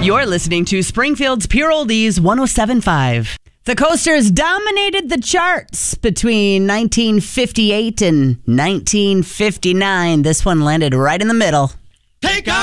You're listening to Springfield's Pure Oldies 107.5. The Coasters dominated the charts between 1958 and 1959. This one landed right in the middle. Take off